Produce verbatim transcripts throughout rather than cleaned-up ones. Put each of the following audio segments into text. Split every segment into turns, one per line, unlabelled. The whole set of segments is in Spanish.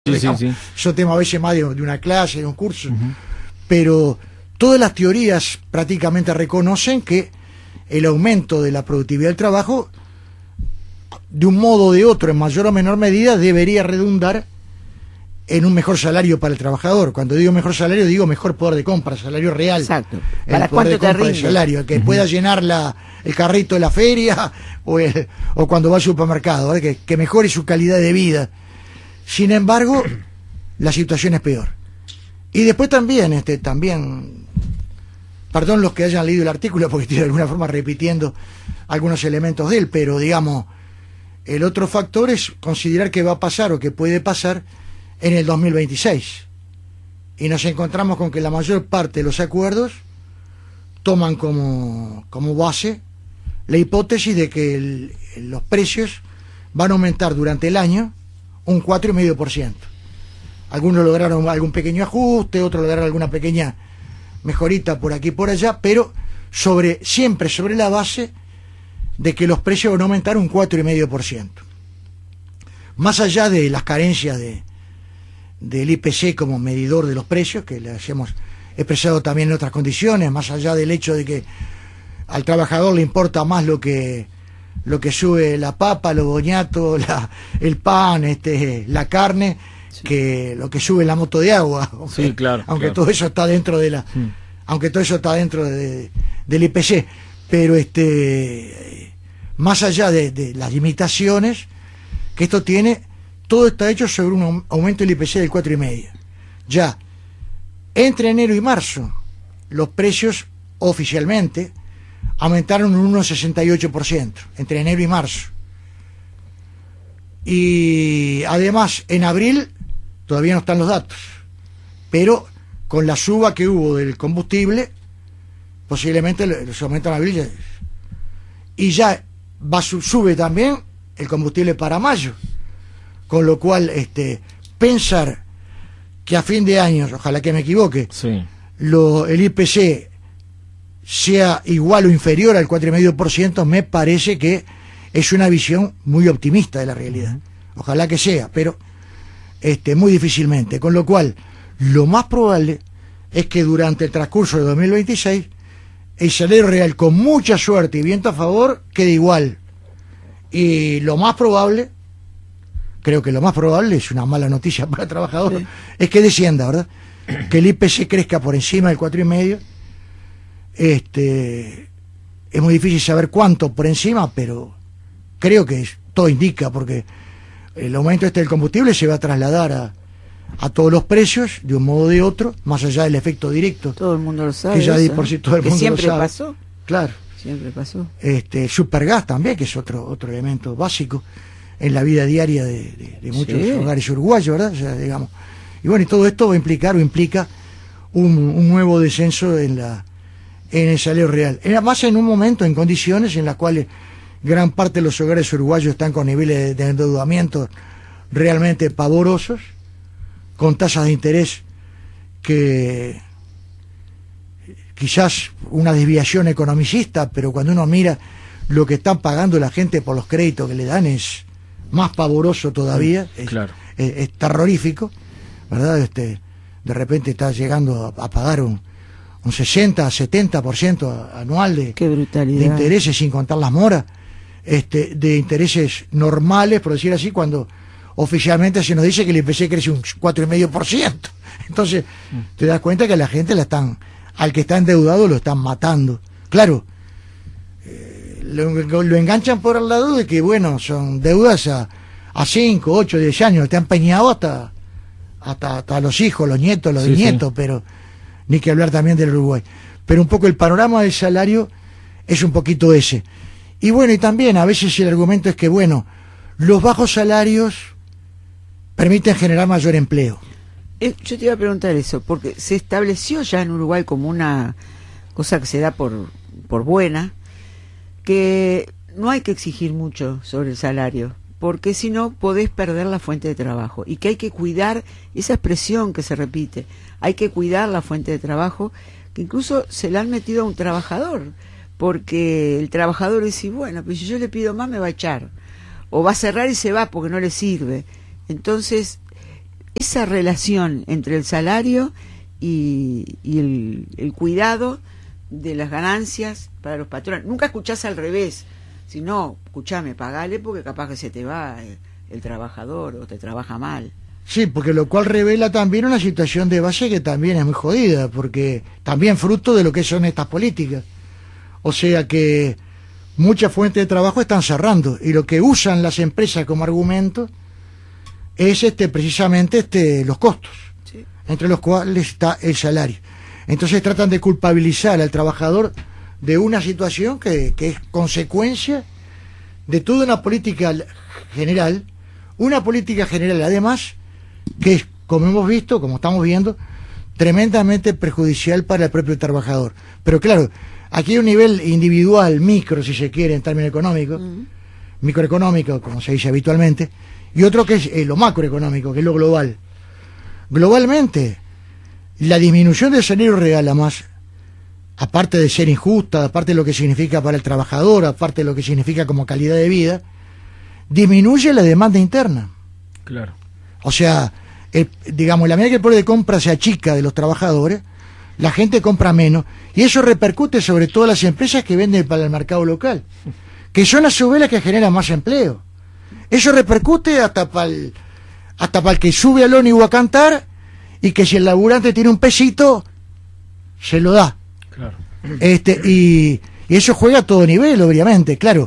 Sí, sí, sí.
Eso tema a veces más de, de una clase, de un curso,
Uh-huh.
pero todas las teorías prácticamente reconocen que el aumento de la productividad del trabajo, de un modo o de otro, en mayor o menor medida, debería redundar en un mejor salario para el trabajador. Cuando digo mejor salario, digo mejor poder de compra, salario real.
Exacto.
El
¿Para
poder
cuánto
de
te
compra del
rinde?
salario, que
Uh-huh.
pueda llenar la, el carrito de la feria o, el, o cuando va al supermercado, ¿eh? que, que mejore su calidad de vida. Sin embargo, la situación es peor. Y después también, este, también, perdón los que hayan leído el artículo, porque estoy de alguna forma repitiendo algunos elementos de él, pero digamos, el otro factor es considerar que va a pasar o que puede pasar en el dos mil veintiséis. Y nos encontramos con que la mayor parte de los acuerdos toman como, como base la hipótesis de que el, los precios van a aumentar durante el año un cuatro coma cinco por ciento. Algunos lograron algún pequeño ajuste, otros lograron alguna pequeña mejorita por aquí y por allá, pero sobre, siempre sobre la base de que los precios van a aumentar un cuatro coma cinco por ciento. Más allá de las carencias de, del I P C como medidor de los precios, que les hemos expresado también en otras condiciones, más allá del hecho de que al trabajador le importa más lo que lo que sube la papa, los boñatos, la, el pan, este, la carne, sí, que lo que sube la moto de agua. Aunque,
sí, claro,
aunque
claro.
todo eso está dentro de la, sí. aunque todo eso está dentro de, del I P C, pero este, más allá de, de las limitaciones que esto tiene, todo está hecho sobre un aumento del I P C del cuatro coma cinco. Ya entre enero y marzo los precios oficialmente aumentaron un uno coma sesenta y ocho por ciento entre enero y marzo. Y además en abril todavía no están los datos, pero con la suba que hubo del combustible, posiblemente los aumentan en abril. Ya, y ya va, sube también el combustible para mayo, con lo cual este, pensar que a fin de año, ojalá que me equivoque,
sí,
lo, el I P C sea igual o inferior al cuatro coma cinco por ciento, me parece que es una visión muy optimista de la realidad. Ojalá que sea, pero este, muy difícilmente. Con lo cual, lo más probable es que durante el transcurso de dos mil veintiséis, el salario real, con mucha suerte y viento a favor, quede igual. Y lo más probable, creo que lo más probable, es una mala noticia para el trabajador, sí, es que descienda, ¿verdad? Que el I P C crezca por encima del cuatro coma cinco. Este, es muy difícil saber cuánto por encima, pero creo que es, todo indica, porque el aumento este del combustible se va a trasladar a, a todos los precios de un modo o de otro, más allá del efecto directo.
Todo el mundo lo sabe.
Que ya
eso,
por sí todo el
que
mundo
siempre
lo sabe.
pasó.
Claro.
Siempre pasó.
Este, Supergas también, que es otro otro elemento básico en la vida diaria de, de, de muchos sí. hogares uruguayos, ¿verdad? O sea, digamos. Y bueno, y todo esto va a implicar o implica un, un nuevo descenso en la en el salario real. Además, en un momento, en condiciones en las cuales gran parte de los hogares uruguayos están con niveles de, de endeudamiento realmente pavorosos, con tasas de interés que quizás una desviación economicista, pero cuando uno mira lo que están pagando la gente por los créditos que le dan es más pavoroso todavía, es,
claro.
es, es terrorífico, ¿verdad? Este, de repente está llegando a, a pagar un un sesenta a setenta por ciento anual de,
Qué brutalidad.
de intereses, sin contar las moras, este, de intereses normales, por decir así, cuando oficialmente se nos dice que el I P C crece un cuatro coma cinco por ciento. Entonces, mm. te das cuenta que a la gente la están, al que está endeudado lo están matando. Claro, eh, lo, lo enganchan por el lado de que, bueno, son deudas a, a cinco, ocho, diez años, te han empeñado hasta, hasta, hasta los hijos, los nietos, los sí, nietos, sí. pero ni que hablar también del Uruguay. Pero un poco el panorama del salario es un poquito ese. Y bueno, y también a veces el argumento es que, bueno, los bajos salarios permiten generar mayor empleo.
Eh, yo te iba a preguntar eso, porque se estableció ya en Uruguay como una cosa que se da por, por buena, que no hay que exigir mucho sobre el salario, porque si no podés perder la fuente de trabajo, y que hay que cuidar esa expresión que se repite, hay que cuidar la fuente de trabajo, que incluso se la han metido a un trabajador, porque el trabajador dice, bueno, pues si yo le pido más me va a echar, o va a cerrar y se va porque no le sirve. Entonces esa relación entre el salario y, y el, el cuidado de las ganancias para los patrones. Nunca escuchás al revés, sino, escuchame, pagale porque capaz que se te va el, el trabajador o te trabaja mal.
Sí, porque lo cual revela también una situación de base que también es muy jodida, porque también fruto de lo que son estas políticas. O sea que muchas fuentes de trabajo están cerrando y lo que usan las empresas como argumento es este precisamente este los costos, sí, entre los cuales está el salario. Entonces tratan de culpabilizar al trabajador de una situación que, que es consecuencia de toda una política general, una política general además que es, como hemos visto, como estamos viendo, tremendamente perjudicial para el propio trabajador. Pero claro, aquí hay un nivel individual, micro, si se quiere, en términos económicos, mm. microeconómico, como se dice habitualmente, y otro que es eh, lo macroeconómico, que es lo global. Globalmente, la disminución del salario real, además, aparte de ser injusta, aparte de lo que significa para el trabajador, aparte de lo que significa como calidad de vida, disminuye la demanda interna.
Claro.
O sea, el, digamos, la medida que el poder de compra se achica de los trabajadores, la gente compra menos, y eso repercute sobre todo las empresas que venden para el mercado local, que son a su vez las que generan más empleo. Eso repercute hasta para el, hasta para el que sube al ómnibus a cantar, y que si el laburante tiene un pesito, se lo da.
Claro.
Este, y, y eso juega a todo nivel, obviamente, claro.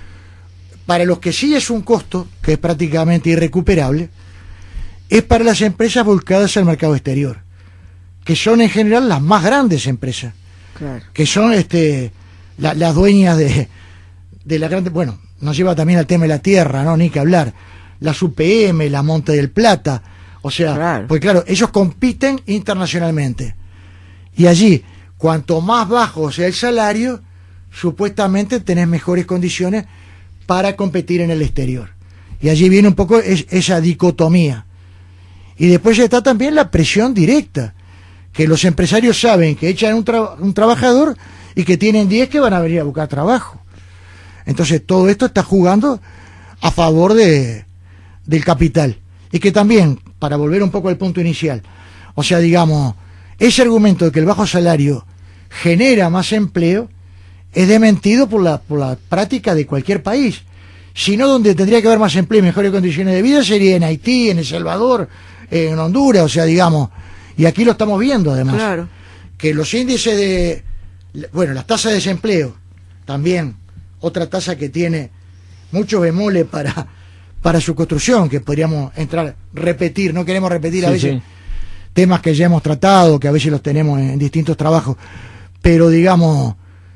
Para los que sí es un costo, que es prácticamente irrecuperable, es para las empresas volcadas al mercado exterior, que son en general las más grandes empresas, claro, que son este la, las dueñas de, de la grande, bueno, nos lleva también al tema de la tierra, no, ni que hablar, las U P M, la Monte del Plata, o sea, claro, pues claro, ellos compiten internacionalmente, y allí, cuanto más bajo sea el salario, supuestamente tenés mejores condiciones para competir en el exterior, y allí viene un poco es, esa dicotomía. Y después está también la presión directa, que los empresarios saben que echan un, tra un trabajador y que tienen diez que van a venir a buscar trabajo. Entonces todo esto está jugando a favor de, del capital. Y que también, para volver un poco al punto inicial, o sea, digamos, ese argumento de que el bajo salario genera más empleo es desmentido por la, por la práctica de cualquier país. Si no, donde tendría que haber más empleo y mejores condiciones de vida sería en Haití, en El Salvador, en Honduras, o sea, digamos, y aquí lo estamos viendo además,
claro,
que los índices de, bueno, las tasas de desempleo, también, otra tasa que tiene muchos bemoles para, para su construcción, que podríamos entrar, repetir, no queremos repetir a sí, veces sí. temas que ya hemos tratado, que a veces los tenemos en distintos trabajos, pero digamos,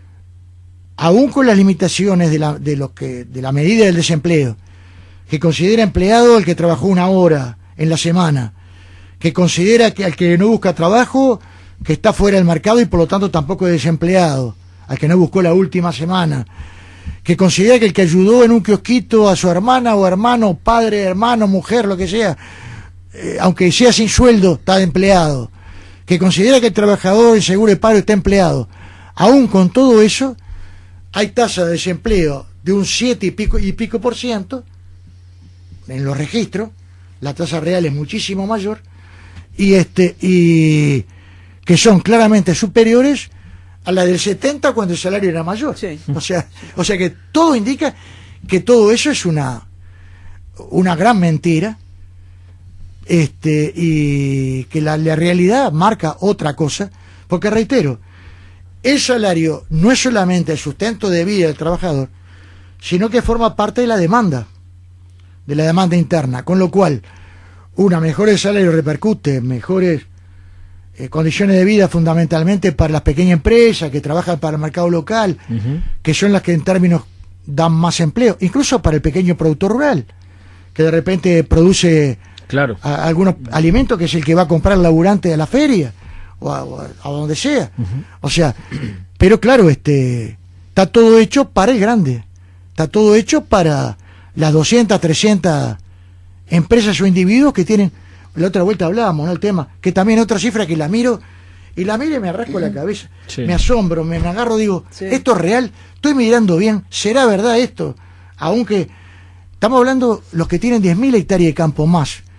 aún con las limitaciones de la, de lo que, de la medida del desempleo, que considera empleado el que trabajó una hora en la semana, que considera que al que no busca trabajo, que está fuera del mercado y por lo tanto tampoco es desempleado, al que no buscó la última semana, que considera que el que ayudó en un kiosquito a su hermana o hermano, padre, hermano, mujer, lo que sea, eh, aunque sea sin sueldo, está empleado, que considera que el trabajador en seguro de paro está empleado. Aún con todo eso, hay tasa de desempleo de un siete y pico, y pico por ciento en los registros, la tasa real es muchísimo mayor, y este y que son claramente superiores a la del setenta cuando el salario era mayor. Sí. O sea, o sea que todo indica que todo eso es una una gran mentira, este y que la, la realidad marca otra cosa, porque reitero, el salario no es solamente el sustento de vida del trabajador, sino que forma parte de la demanda, de la demanda interna, con lo cual una mejor salario repercute en mejores eh, condiciones de vida fundamentalmente para las pequeñas empresas que trabajan para el mercado local, uh-huh, que son las que en términos dan más empleo, incluso para el pequeño productor rural, que de repente produce
claro.
a, algunos alimentos, que es el que va a comprar el laburante a la feria o a, o a, a donde sea. Uh-huh. O sea, pero claro, este está todo hecho para el grande, está todo hecho para las doscientas, trescientas empresas o individuos que tienen, la otra vuelta hablábamos, ¿no? El tema, que también otra cifra que la miro, y la miro y me arrasco la cabeza, sí. me asombro, me, me agarro, digo, sí. esto es real, estoy mirando bien, ¿será verdad esto? Aunque estamos hablando los que tienen diez mil hectáreas de campo más,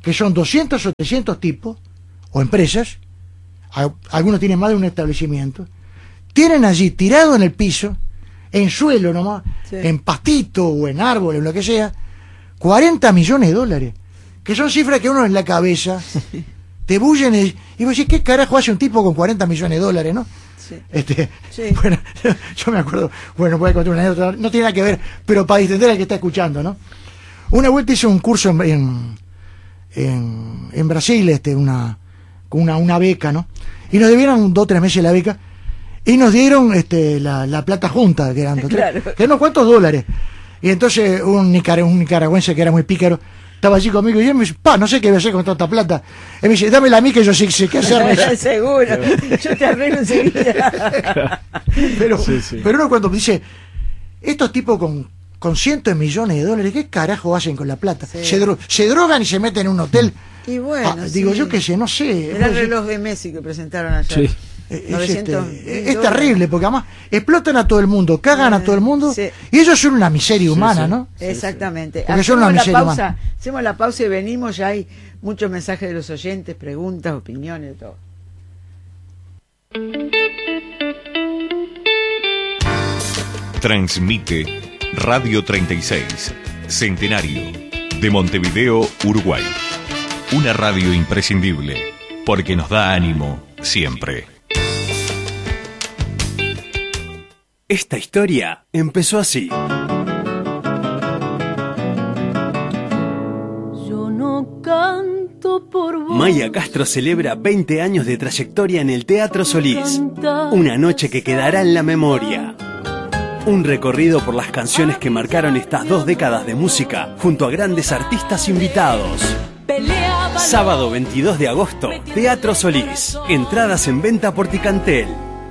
que son doscientos o trescientos tipos, o empresas, a, algunos tienen más de un establecimiento, tienen allí tirado en el piso, en suelo nomás, sí. en pastito o en árboles, lo que sea, cuarenta millones de dólares, que son cifras que uno en la cabeza te bullen y, y vos decís, ¿qué carajo hace un tipo con cuarenta millones de dólares, no? Sí. Este, sí. Bueno, yo me acuerdo, bueno, voy a contar una anécdota, no tiene nada que ver, pero para distender al que está escuchando, ¿no? Una vuelta hice un curso en, en, en, en Brasil, este, una, una, una beca, ¿no? Y nos debieron dos o tres meses la beca, y nos dieron este, la, la plata junta, que eran claro. tres, que unos cuantos dólares. Y entonces un, nicar un nicaragüense que era muy pícaro, estaba allí conmigo y él me dice, pa, no sé qué voy a hacer con tanta plata. Él me dice, dámela a mí que yo sí sé qué hacer.
Seguro, yo te arreglo enseguida.
pero, sí, sí. pero uno cuando dice, estos tipos con, con cientos de millones de dólares, ¿qué carajo hacen con la plata? Sí. Se, dro se drogan y se meten en un hotel.
Y bueno,
ah, digo
sí.
yo que sé, no sé.
Era el reloj de Messi que presentaron ayer. Sí.
Es, este, es terrible porque además explotan a todo el mundo, cagan a todo el mundo sí. y ellos son una miseria humana, sí, sí. ¿no?
Exactamente.
Porque son una miseria
pausa,
humana.
Hacemos la pausa y venimos, ya hay muchos mensajes de los oyentes, preguntas, opiniones, todo.
Transmite Radio treinta y seis, Centenario, de Montevideo, Uruguay. Una radio imprescindible, porque nos da ánimo siempre.
Esta historia empezó así.
Yo no canto por vos.
Maya Castro celebra veinte años de trayectoria en el Teatro Solís. Una noche que quedará en la memoria. Un recorrido por las canciones que marcaron estas dos décadas de música, junto a grandes artistas invitados. Sábado veintidós de agosto, Teatro Solís. Entradas en venta por Ticantel.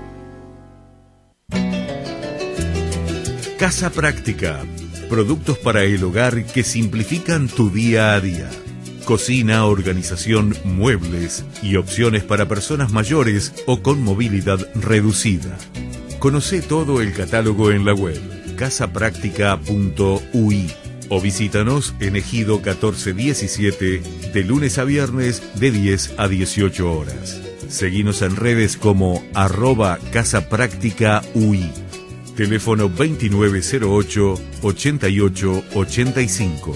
Casa Práctica. Productos para el hogar que simplifican tu día a día. Cocina, organización, muebles y opciones para personas mayores o con movilidad reducida. Conoce todo el catálogo en la web casa práctica punto u i o visítanos en Ejido catorce diecisiete de lunes a viernes de diez a dieciocho horas. Seguinos en redes como arroba casa práctica u i. Teléfono veintinueve cero ocho, ochenta y ocho ochenta y cinco.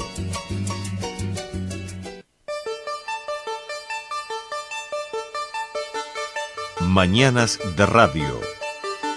Mañanas de Radio.